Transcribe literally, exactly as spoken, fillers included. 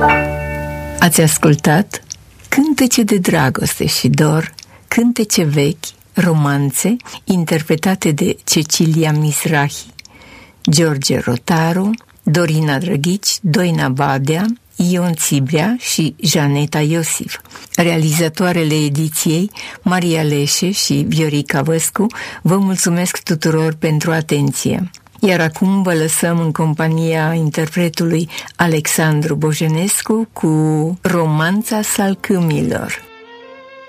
Ați ascultat Cântece de dragoste și dor, cântece vechi, romanțe, interpretate de Cecilia Mizrahi, George Rotaru, Dorina Drăghici, Doina Badea, Ion Țibrea și Janeta Iosif. Realizatoarele ediției, Maria Leșe și Viorica Văscu, vă mulțumesc tuturor pentru atenție. Iar acum vă lăsăm în compania interpretului Alexandru Bojenescu cu Romanța Salcâmilor.